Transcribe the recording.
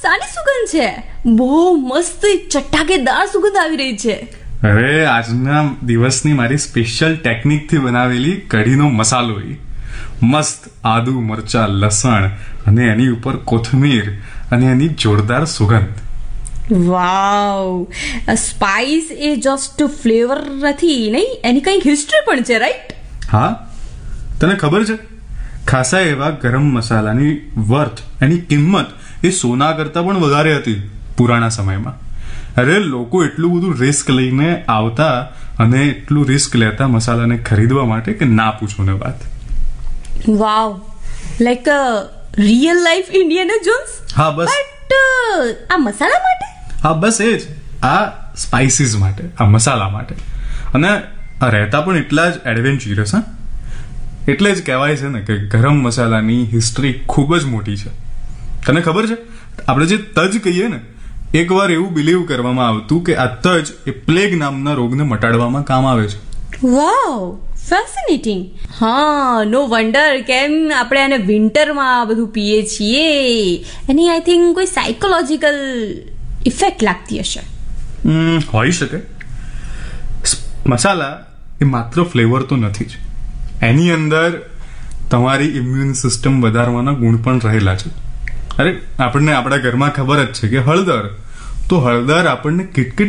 સારી સુગંધ છે, બહુ મસ્ત ચટાકેદાર સુગંધ આવી રહી છે. અરે આજના દિવસની મારી સ્પેશિયલ ટેકનિકથી બનાવેલી કઢીનો મસાલો, મસ્ત આદુ મરચા લસણ અને એની ઉપર કોથમીર અને એની જોરદાર સુગંધ. વાવ, સ્પાઇસ એ જસ્ટ ફ્લેવર નથી નહીં, એની કંઈક હિસ્ટ્રી પણ છે, રાઈટ? હા, તને ખબર છે ખાસા એવા ગરમ મસાલાની વર્થ, એની કિંમત એ સોના કરતા પણ વધારે હતી પુરાણા સમયમાં. અરે લોકો એટલું બધું રિસ્ક લઈને આવતા અને એટલું રિસ્ક લેતા મસાલાને ખરીદવા માટે કે ના પૂછો ને વાત. વાવ, like real life Indian Jones. હા બસ, બટ આ મસાલા માટે? હા બસ એ જ, આ સ્પાઇસીસ માટે, આ મસાલા માટે. અને આ રહેતા પણ એટલા જ એડવેન્ચરસ. હા, એટલે જ કહેવાય છે ને કે ગરમ મસાલાની હિસ્ટ્રી ખૂબ જ મોટી છે. તને ખબર છે આપણે જે તજ કહીએ ને, એકવાર એવું બિલીવ કરવામાં આવતું કે આ તજ એ પ્લેગ નામના રોગને મટાડવામાં કામ આવે છે. વાવ, ફેસિનેટિંગ. હા, નો વન્ડર કેમ આપણે આને વિન્ટરમાં આ બધું પીએ છીએ. એની આઈ થિંક કોઈ સાયકોલોજીકલ ઇફેક્ટ લાગતી હશે. હોઈ શકે. મસાલા એ માત્ર ફ્લેવર તો નથી જ, એની અંદર તમારી ઇમ્યુન સિસ્ટમ વધારવાના ગુણ પણ રહેલા છે. અરે આપણને આપણા ઘરમાં ખબર જ છે કે હળદર, તો હળદર આપણને